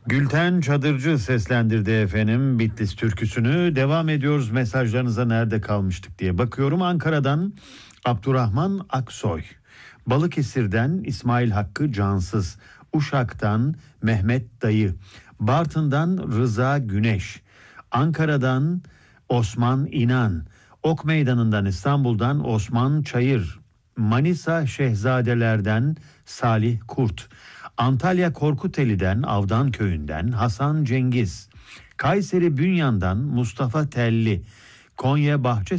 Gülten Çadırcı seslendirdi efendim Bitlis türküsünü. Devam ediyoruz mesajlarınıza, nerede kalmıştık diye bakıyorum. Ankara'dan Abdurrahman Aksoy, Balıkesir'den İsmail Hakkı Cansız, Uşak'tan Mehmet Dayı, Bartın'dan Rıza Güneş, Ankara'dan Osman İnan, Ok Meydanı'ndan İstanbul'dan Osman Çayır, Manisa Şehzadelerden Salih Kurt, Antalya Korkuteli'den Avdan Köyü'nden Hasan Cengiz, Kayseri Bünyan'dan Mustafa Telli, Konya